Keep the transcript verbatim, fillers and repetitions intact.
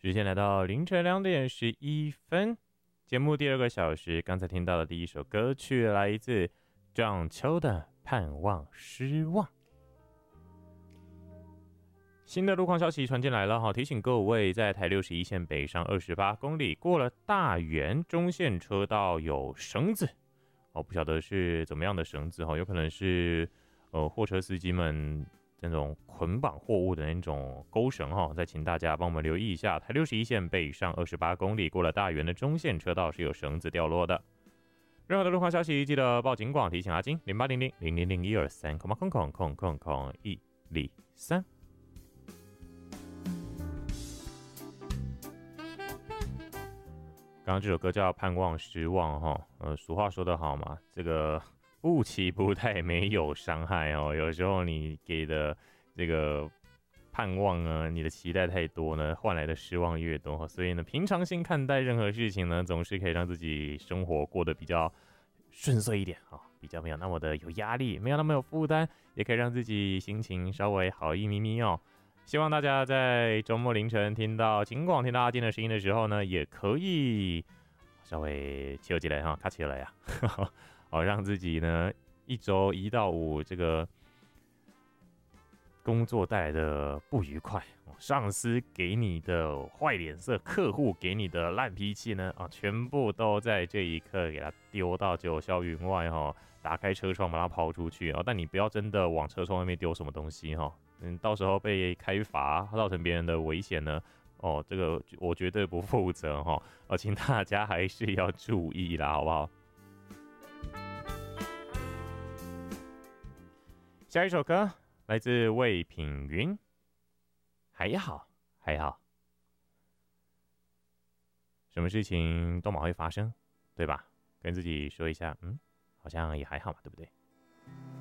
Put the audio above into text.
时间来到凌晨两点十一分，节目第二个小时，刚才听到的第一首歌曲来自张秋的《盼望失望》。新的路况消息传进来了哈，提醒各位，在台六十一线北上二十八公里，过了大园中线车道有绳子哦，不晓得是怎么样的绳子哈，有可能是呃货车司机们那种捆绑货物的那种钩绳哈，再请大家帮我们留意一下，台六十一线北上二十八公里，过了大园的中线车道是有绳子掉落的。任何的路况消息记得报警广，提醒阿金零八零零零零零一二三空空空空空空一零三。刚刚这首歌叫《盼望失望》哈，呃，俗话说得好嘛，这个不期不待没有伤害哦。有时候你给的这个盼望呢，你的期待太多呢，换来的失望越多。所以呢，平常心看待任何事情呢，总是可以让自己生活过得比较顺遂一点啊，比较没有那么的有压力，没有那么有负担，也可以让自己心情稍微好一咪咪哦。希望大家在周末凌晨听到警广、听到阿金的声音的时候呢，也可以稍微起起来哈，卡起来呀，好让自己呢一周一到五这个工作带来的不愉快，上司给你的坏脸色，客户给你的烂脾气呢啊，全部都在这一刻给它丢到九霄云外哈，打开车窗把它抛出去啊，但你不要真的往车窗外面丢什么东西哈。嗯，到时候被开罚，造成别人的危险呢？哦，这个我绝对不负责哈！哦，请大家还是要注意啦，好不好？下一首歌来自魏品云，还好，还好，什么事情都马会发生，对吧？跟自己说一下，嗯，好像也还好嘛，对不对？